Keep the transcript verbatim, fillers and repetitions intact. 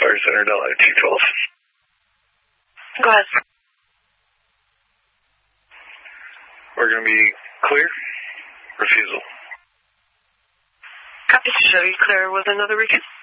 Fire Center, Delhi, two twelve. Go ahead. We're going to be clear. Refusal. Copy. Show you clear with another recon.